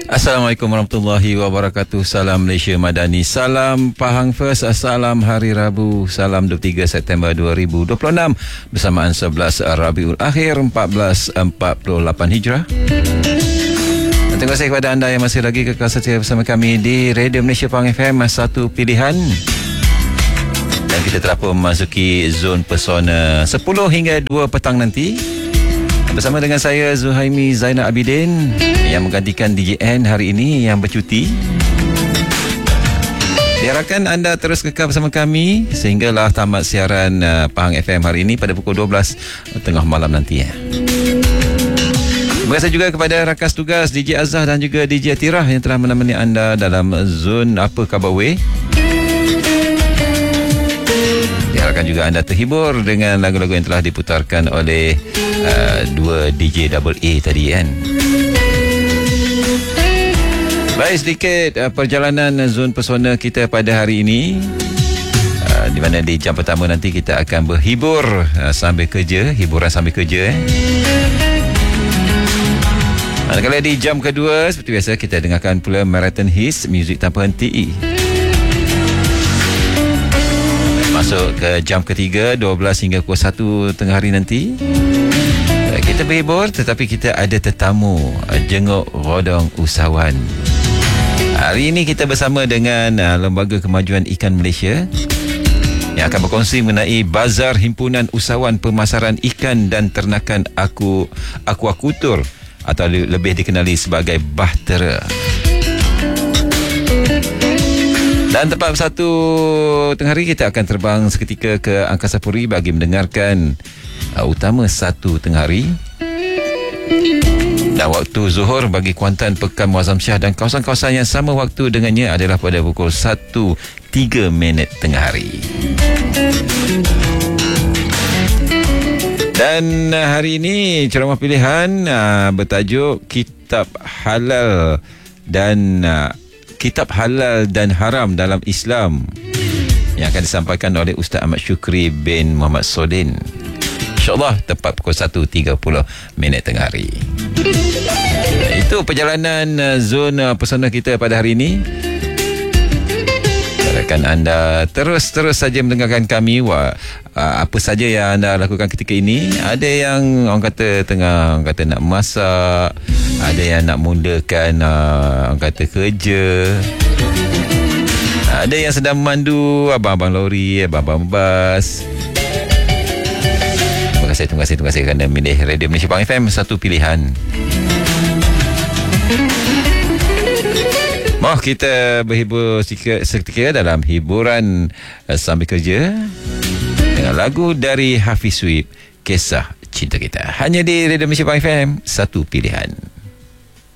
Assalamualaikum warahmatullahi wabarakatuh. Salam Malaysia Madani. Salam Pahang First. Salam Hari Rabu. Salam 23 September 2026 bersamaan 11 Rabiul Akhir 1448 Hijrah. Terima kasih kepada anda yang masih lagi kekal setia bersama kami di Radio Malaysia Pahang FM, satu pilihan. Dan kita telah pun memasuki zon pesona 10 hingga 2 petang nanti. Bersama dengan saya Zuhaimi Zainal Abidin yang menggantikan DJ N hari ini yang bercuti. Diharapkan anda terus kekal bersama kami sehinggalah tamat siaran Pahang FM hari ini pada pukul 12 tengah malam nanti. Terima kasih juga kepada rakas tugas DJ Azhar dan juga DJ Atirah yang telah menemani anda dalam zon Apa Khabar Weh. Diharapkan juga anda terhibur dengan lagu-lagu yang telah diputarkan oleh dua DJ Double A tadi kan. Baik, sedikit perjalanan zon pesona kita pada hari ini, di mana di jam pertama nanti kita akan berhibur sambil kerja, hiburan sambil kerja. Kalau di jam kedua seperti biasa kita dengarkan pula Marathon Hits, muzik tanpa henti. Masuk ke jam ketiga 12 hingga pukul 1 tengah hari nanti kita berhibur, tetapi kita ada tetamu, jenguk rodong usahawan. Hari ini kita bersama dengan Lembaga Kemajuan Ikan Malaysia yang akan berkongsi mengenai Bazar Himpunan Usahawan Pemasaran Ikan dan Ternakan Aquacultur atau lebih dikenali sebagai Bahtera. Dan tepat satu tengah hari kita akan terbang seketika ke Angkasa Puri bagi mendengarkan utama satu tengah hari. Dan waktu zuhur bagi Kuantan, Pekan Muazzam Shah dan kawasan-kawasan yang sama waktu dengannya adalah pada pukul 1.03 tengah hari. Dan hari ini ceramah pilihan bertajuk Kitab Halal dan Haram dalam Islam yang akan disampaikan oleh Ustaz Ahmad Syukri bin Muhammad Sodin. InsyaAllah tepat pukul 1.30 tengah hari. Itu perjalanan zon pesona kita pada hari ini. Harapkan anda terus saja mendengarkan kami. Apa saja yang anda lakukan ketika ini. Ada yang orang kata nak masak, ada yang nak mundakan orang kata kerja, ada yang sedang memandu, abang-abang lori, abang-abang bas. Terima kasih kerana memilih Radio Malaysia Pahang FM, satu pilihan. Mau kita berhibur seketika dalam hiburan sambil kerja dengan lagu dari Hafiz Suib, Kisah Cinta Kita. Hanya di Radio Malaysia Pahang FM, satu pilihan.